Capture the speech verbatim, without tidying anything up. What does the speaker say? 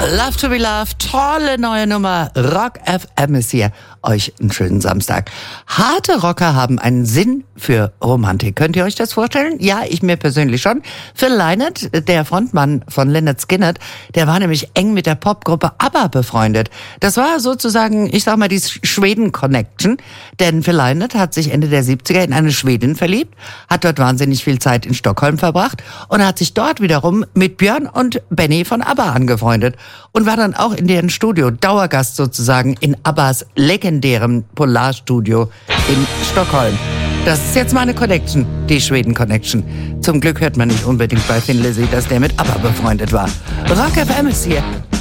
Love to be loved, tolle neue Nummer. Rock F M ist hier. Euch einen schönen Samstag. Harte Rocker haben einen Sinn für Romantik. Könnt ihr euch das vorstellen? Ja, ich mir persönlich schon. Phil Lynott, der Frontmann von Lynyrd Skynyrd, der war nämlich eng mit der Popgruppe ABBA befreundet. Das war sozusagen, ich sag mal, die Schweden-Connection. Denn Phil Lynott hat sich Ende der siebziger in eine Schwedin verliebt, hat dort wahnsinnig viel Zeit in Stockholm verbracht und hat sich dort wiederum mit Björn und Benny von ABBA angefreundet und war dann auch in deren Studio, Dauergast sozusagen, in ABBAs legendärem Polarstudio in Stockholm. Das ist jetzt meine Connection, die Schweden-Connection. Zum Glück hört man nicht unbedingt bei Thin Lizzy, dass der mit ABBA befreundet war. Rock F M ist hier.